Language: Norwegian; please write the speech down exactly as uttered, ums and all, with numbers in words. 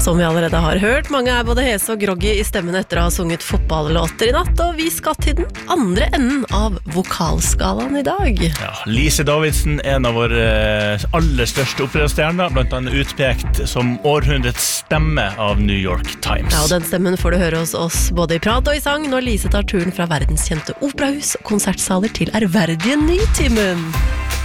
Som vi allerede har hørt, mange er både hese og groggy i stemmen etter å ha sunget fotballåter i natt, og vi skal til den andre enden av vokalskalaen i dag. Ja, Lise Davidsen, en av våre aller største operastjerner, blant annet utpekt som århundrets stemme av New York Times. Ja, og den stemmen får du høre hos oss både i prat og i sang når Lise tar turen fra verdenskjente operahus og konsertsaler til ærverdige Nytimen.